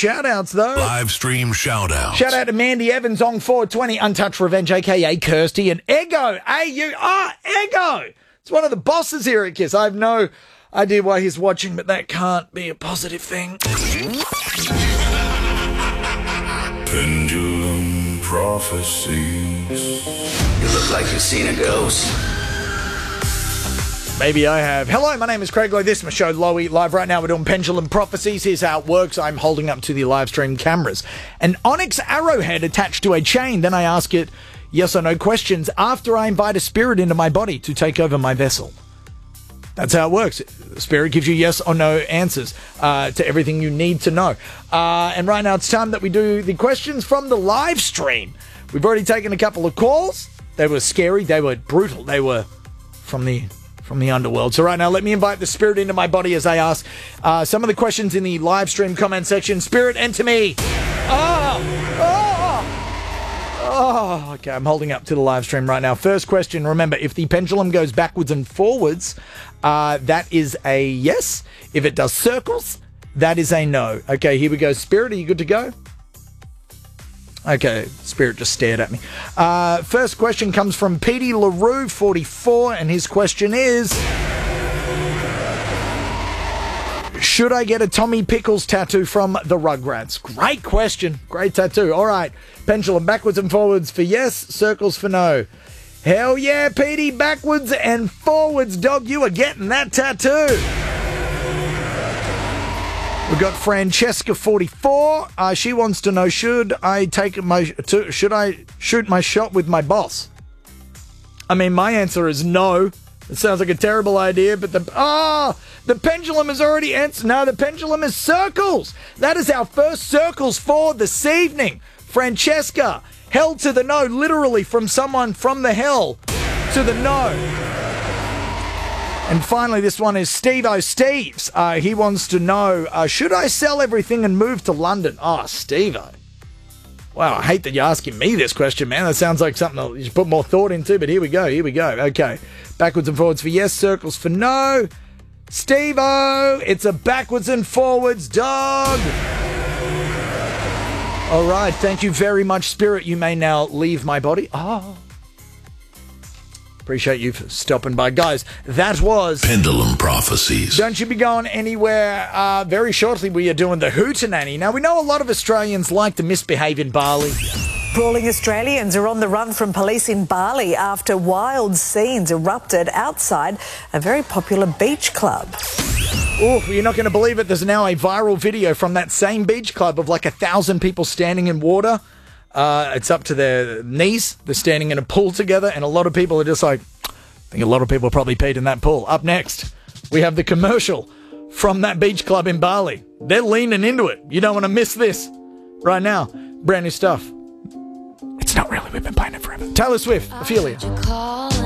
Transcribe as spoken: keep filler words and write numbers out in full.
shout-outs, though. Live stream shout-outs. Shout out to Mandy Evans on four twenty, Untouched Revenge, a k a. Kirsty, and Ego, A U R, Ego. It's one of the bosses here at KISS. I have no idea why he's watching, but that can't be a positive thing. Pendulum Prophecies. You look like you've seen a ghost. Maybe I have. Hello, my name is Craig Lowe. This is my show, Lowy. Live right now, we're doing Pendulum Prophecies. Here's how it works. I'm holding up to the live stream cameras an onyx arrowhead attached to a chain. Then I ask it yes or no questions after I invite a spirit into my body to take over my vessel. That's how it works. The spirit gives you yes or no answers uh, to everything you need to know. Uh, and right now, it's time that we do the questions from the live stream. We've already taken a couple of calls. They were scary. They were brutal. They were from the... from the underworld. So right now, let me invite the spirit into my body as I ask uh, some of the questions in the live stream comment section. Spirit, enter me. Oh, oh, oh. Okay, I'm holding up to the live stream right now. First question, remember, if the pendulum goes backwards and forwards, uh, that is a yes. If it does circles, that is a no. Okay, here we go. Spirit, are you good to go? Okay, Spirit just stared at me. Uh, first question comes from Petey LaRue, forty-four, and his question is... should I get a Tommy Pickles tattoo from the Rugrats? Great question. Great tattoo. All right. Pendulum backwards and forwards for yes, circles for no. Hell yeah, Petey, backwards and forwards, dog. You are getting that tattoo. We've got Francesca, forty-four. Uh, she wants to know, should I take my to, should I shoot my shot with my boss? I mean, my answer is no. It sounds like a terrible idea, but the ah, oh, the pendulum has already answered. No, the pendulum is circles. That is our first circles for this evening. Francesca, hell to the no, literally from someone from the hell to the no. And finally, this one is Steve-O Steve's. Uh, he wants to know, uh, should I sell everything and move to London? Oh, Steve-O. Wow, I hate that you're asking me this question, man. That sounds like something that you should put more thought into, but here we go, here we go. Okay, backwards and forwards for yes, circles for no. Steve-O, it's a backwards and forwards dog. All right, thank you very much, Spirit. You may now leave my body. Oh. Appreciate you for stopping by. Guys, that was... Pendulum Prophecies. Don't you be going anywhere. Uh, very shortly, we are doing the Hootenanny. Now, we know a lot of Australians like to misbehave in Bali. Brawling Australians are on the run from police in Bali after wild scenes erupted outside a very popular beach club. Oh, you're not going to believe it. There's now a viral video from that same beach club of like a thousand people standing in water. Uh, it's up to their knees. They're standing in a pool together, and a lot of people are just like, I think a lot of people probably peed in that pool. Up next, we have the commercial from that beach club in Bali. They're leaning into it. You don't want to miss this. Right now, brand new stuff. It's not really. We've been playing it forever. Taylor Swift, Ophelia.